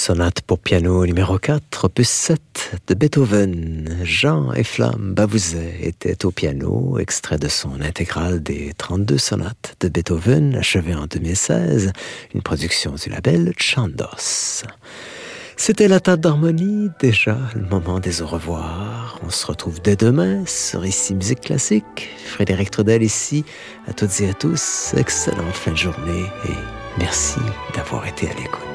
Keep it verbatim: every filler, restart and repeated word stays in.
Sonate pour piano numéro quatre, opus sept de Beethoven. Jean et Flamme Bavouzet était au piano, extrait de son intégrale des trente-deux sonates de Beethoven, achevée en deux mille seize, une production du label Chandos. C'était la table d'harmonie, déjà le moment des au revoir. On se retrouve dès demain sur Ici Musique Classique. Frédéric Trudel ici, à toutes et à tous, excellente fin de journée et merci d'avoir été à l'écoute.